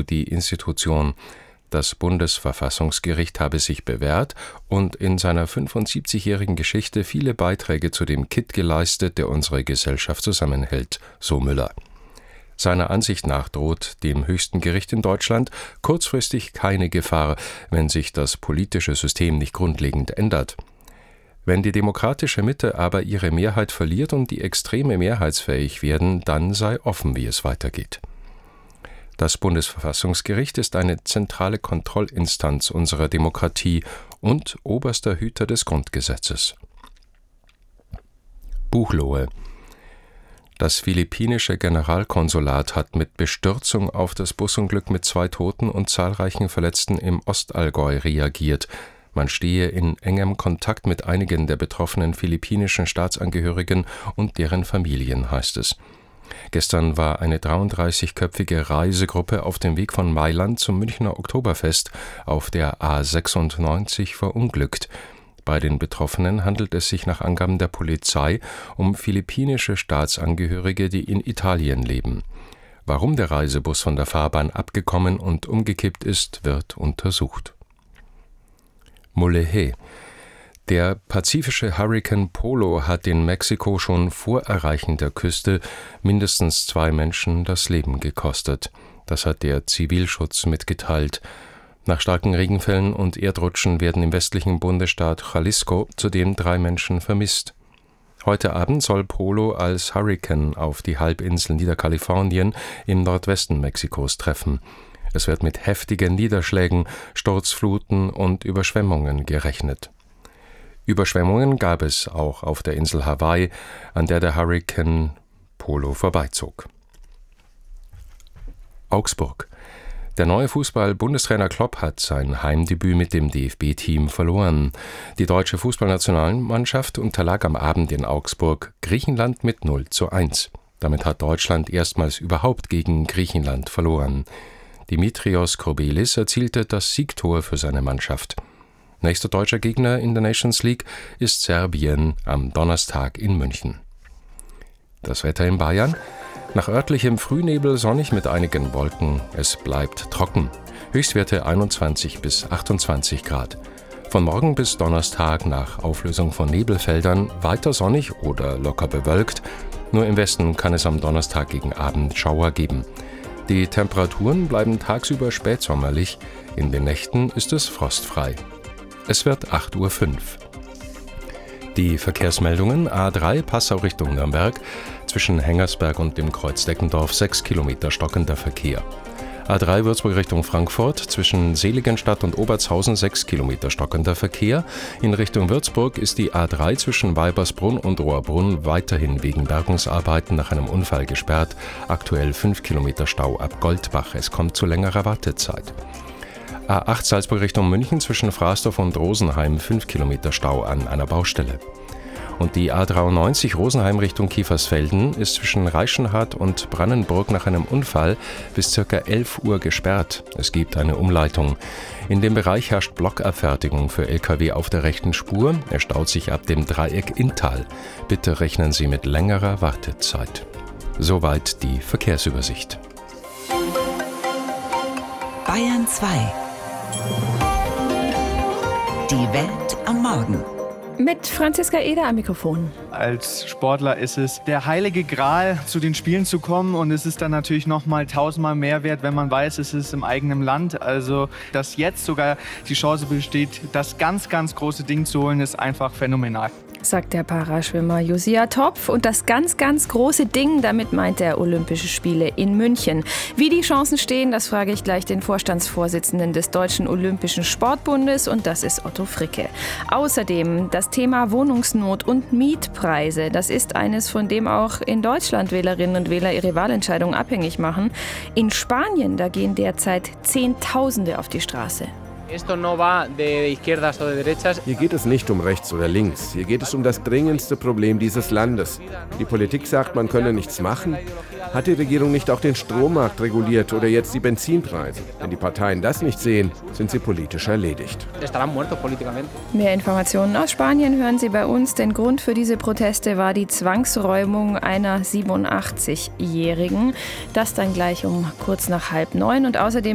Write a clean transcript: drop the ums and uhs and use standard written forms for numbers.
die Institution. Das Bundesverfassungsgericht habe sich bewährt und in seiner 75-jährigen Geschichte viele Beiträge zu dem Kitt geleistet, der unsere Gesellschaft zusammenhält, so Müller. Seiner Ansicht nach droht dem höchsten Gericht in Deutschland kurzfristig keine Gefahr, wenn sich das politische System nicht grundlegend ändert. Wenn die demokratische Mitte aber ihre Mehrheit verliert und die Extreme mehrheitsfähig werden, dann sei offen, wie es weitergeht. Das Bundesverfassungsgericht ist eine zentrale Kontrollinstanz unserer Demokratie und oberster Hüter des Grundgesetzes. Buchloe. Das philippinische Generalkonsulat hat mit Bestürzung auf das Busunglück mit 2 Toten und zahlreichen Verletzten im Ostallgäu reagiert. Man stehe in engem Kontakt mit einigen der betroffenen philippinischen Staatsangehörigen und deren Familien, heißt es. Gestern war eine 33-köpfige Reisegruppe auf dem Weg von Mailand zum Münchner Oktoberfest auf der A96 verunglückt. Bei den Betroffenen handelt es sich nach Angaben der Polizei um philippinische Staatsangehörige, die in Italien leben. Warum der Reisebus von der Fahrbahn abgekommen und umgekippt ist, wird untersucht. Mulegé. Der pazifische Hurrikan Polo hat in Mexiko schon vor Erreichen der Küste mindestens 2 Menschen das Leben gekostet. Das hat der Zivilschutz mitgeteilt. Nach starken Regenfällen und Erdrutschen werden im westlichen Bundesstaat Jalisco zudem 3 Menschen vermisst. Heute Abend soll Polo als Hurrikan auf die Halbinsel Niederkalifornien im Nordwesten Mexikos treffen. Es wird mit heftigen Niederschlägen, Sturzfluten und Überschwemmungen gerechnet. Überschwemmungen gab es auch auf der Insel Hawaii, an der der Hurrikan Polo vorbeizog. Augsburg. Der neue Fußball-Bundestrainer Klopp hat sein Heimdebüt mit dem DFB-Team verloren. Die deutsche Fußballnationalmannschaft unterlag am Abend in Augsburg Griechenland mit 0:1. Damit hat Deutschland erstmals überhaupt gegen Griechenland verloren. Dimitrios Kobelis erzielte das Siegtor für seine Mannschaft. Nächster deutscher Gegner in der Nations League ist Serbien am Donnerstag in München. Das Wetter in Bayern? Nach örtlichem Frühnebel sonnig mit einigen Wolken. Es bleibt trocken. Höchstwerte 21 bis 28 Grad. Von morgen bis Donnerstag nach Auflösung von Nebelfeldern weiter sonnig oder locker bewölkt. Nur im Westen kann es am Donnerstag gegen Abend Schauer geben. Die Temperaturen bleiben tagsüber spätsommerlich. In den Nächten ist es frostfrei. Es wird 8:05 Uhr. Die Verkehrsmeldungen: A3 Passau Richtung Nürnberg, zwischen Hengersberg und dem Kreuz Deckendorf 6 Kilometer stockender Verkehr. A3 Würzburg Richtung Frankfurt, zwischen Seligenstadt und Obertshausen 6 Kilometer stockender Verkehr. In Richtung Würzburg ist die A3 zwischen Weibersbrunn und Rohrbrunn weiterhin wegen Bergungsarbeiten nach einem Unfall gesperrt. Aktuell 5 Kilometer Stau ab Goldbach. Es kommt zu längerer Wartezeit. A8 Salzburg Richtung München, zwischen Fraßdorf und Rosenheim 5 Kilometer Stau an einer Baustelle. Und die A93 Rosenheim Richtung Kiefersfelden ist zwischen Reichenhall und Brannenburg nach einem Unfall bis ca. 11 Uhr gesperrt. Es gibt eine Umleitung. In dem Bereich herrscht Blockabfertigung für Lkw auf der rechten Spur. Er staut sich ab dem Dreieck Inntal. Bitte rechnen Sie mit längerer Wartezeit. Soweit die Verkehrsübersicht. Bayern 2. Die Welt am Morgen. Mit Franziska Eder am Mikrofon. Als Sportler ist es der heilige Gral, zu den Spielen zu kommen. Und es ist dann natürlich noch mal 1000-mal mehr wert, wenn man weiß, es ist im eigenen Land. Also, dass jetzt sogar die Chance besteht, das ganz, ganz große Ding zu holen, ist einfach phänomenal. Sagt der Paraschwimmer Josia Topf. Und das ganz, ganz große Ding, damit meint er Olympische Spiele in München. Wie die Chancen stehen, das frage ich gleich den Vorstandsvorsitzenden des Deutschen Olympischen Sportbundes, und das ist Otto Fricke. Außerdem das Thema Wohnungsnot und Mietpreise. Das ist eines, von dem auch in Deutschland Wählerinnen und Wähler ihre Wahlentscheidung abhängig machen. In Spanien, da gehen derzeit Zehntausende auf die Straße. Hier geht es nicht um rechts oder links. Hier geht es um das dringendste Problem dieses Landes. Die Politik sagt, man könne nichts machen. Hat die Regierung nicht auch den Strommarkt reguliert oder jetzt die Benzinpreise? Wenn die Parteien das nicht sehen, sind sie politisch erledigt. Mehr Informationen aus Spanien hören Sie bei uns. Den Grund für diese Proteste war die Zwangsräumung einer 87-Jährigen. Das dann gleich um kurz nach 8:30. Und außerdem